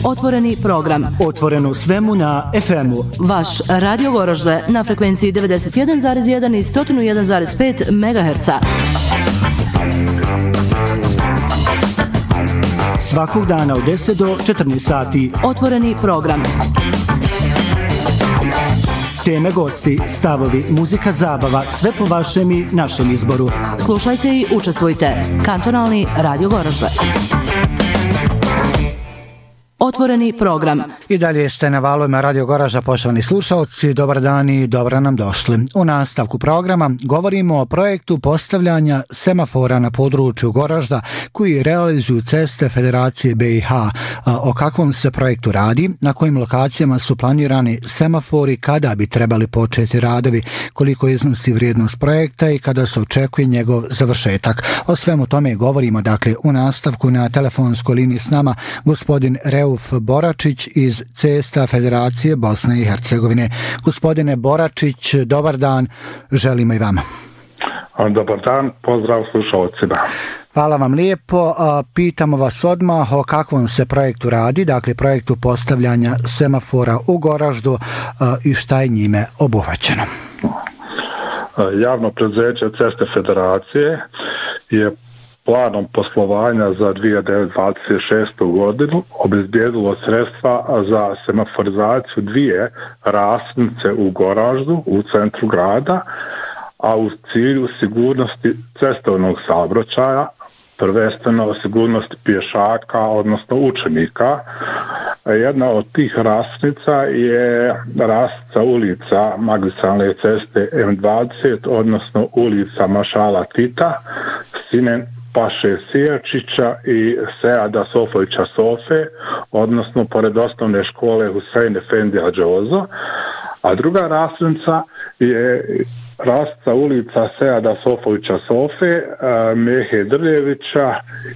Otvoreni program. Otvoreno svemu na FM-u. Vaš Radio Goražde na frekvenciji 91,1 i 101,5 MHz. Svakog dana od 10 do 14 sati. Otvoreni program. Teme, gosti, stavovi, muzika, zabava, sve po vašem i našem izboru. Slušajte i učestvujte. Kantonalni Radio Goražde. Otvoreni program. I dalje ste na valovima Radio Goražda, poštovani slušalci, dobar dan i dobro nam došli. U nastavku programa govorimo o projektu postavljanja semafora na području Goražda koji realizuju Ceste Federacije BiH. O kakvom se projektu radi, na kojim lokacijama su planirani semafori, kada bi trebali početi radovi, koliko iznosi vrijednost projekta i kada se očekuje njegov završetak. O svemu tome govorimo, dakle, u nastavku. Na telefonskoj liniji s nama gospodin Reuf Boračić iz Cesta Federacije Bosne i Hercegovine. Gospodine Boračić, dobar dan, želimo i vama. Dobar dan, pozdrav slušalcima. Hvala vam lijepo. Pitamo vas odmah o kakvom se projektu radi, dakle projektu postavljanja semafora u Goraždu i šta je njime obuhvaćeno. Javno preduzeće Ceste Federacije je planom poslovanja za 2026. godinu obezbijedilo sredstva za semaforizaciju 2 raskrsnice u Goraždu, u centru grada, a u cilju sigurnosti cestovnog saobraćaja, prvenstveno sigurnosti pješaka, odnosno učenika. Jedna od tih raskrsnica je raskrsnica ulica magistralne ceste M20, odnosno ulica Maršala Tita, Sine Paše Sijačića i Seada Sofovića Sofe, odnosno pored osnovne škole Husein Efendija Džozo. A druga raskrsnica je raskrsnica ulica Seada Sofovića Sofe, Mehe Drljevića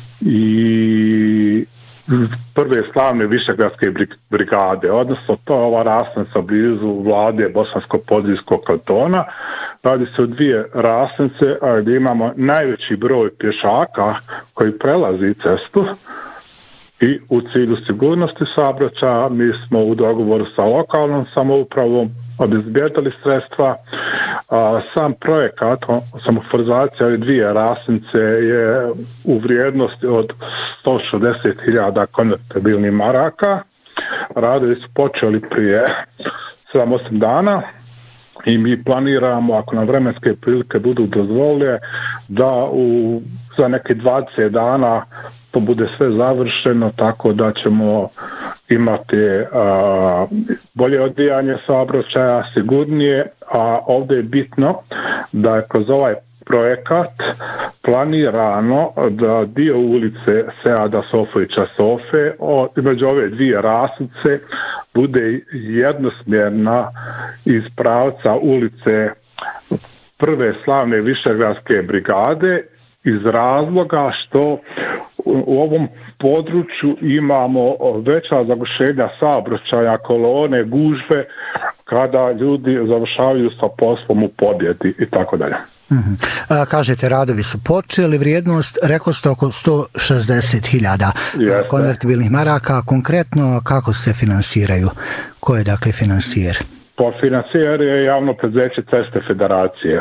i prve slavne Višegradske brigade, odnosno to je ova raskrsnica blizu vlade Bosansko-Podrinjskog kantona. Radi se o 2 raskrsnice gdje imamo najveći broj pješaka koji prelazi cestu i u cilju sigurnosti saobraćaja mi smo u dogovoru sa lokalnom samoupravom obezbijedili sredstva. Sam projekat semaforizacije ove 2 raskrsnice je u vrijednosti od 160.000 konvertibilnih maraka. Radovi su počeli prije 7-8 dana i mi planiramo, ako nam vremenske prilike budu dozvolile, da za neke 20 dana to bude sve završeno, tako da ćemo imati bolje odvijanje saobraćaja, sigurnije, a ovdje je bitno da je kroz ovaj projekat planirano da dio ulice Seada Sofovića Sofe između ove 2 raskrsnice bude jednosmjerna iz pravca ulice prve slavne Višegradske brigade, iz razloga što u ovom području imamo veća zagušenja saobraćaja, kolone, gužve, kada ljudi završavaju sa poslom u Pobjedi i tako dalje. Kažete, radovi su počeli, vrijednost rekao ste oko 160.000 konvertibilnih maraka. Konkretno kako se finansiraju? Ko je dakle financijer? Po financijer je javno preduzeće Ceste Federacije.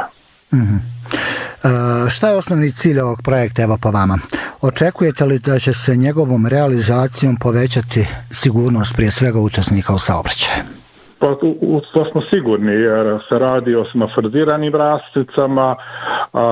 Šta je osnovni cilj ovog projekta, evo po vama? Očekujete li da će se njegovom realizacijom povećati sigurnost prije svega učesnika u saobraćaju? To smo sigurni jer se radi o semaforiziranim raskrsnicama,